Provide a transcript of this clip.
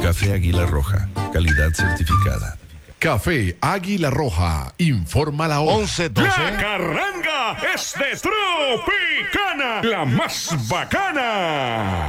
Café Águila Roja, calidad certificada. Café Águila Roja, informa la hora. 11:12. La carranga es de Tropicana, la más bacana.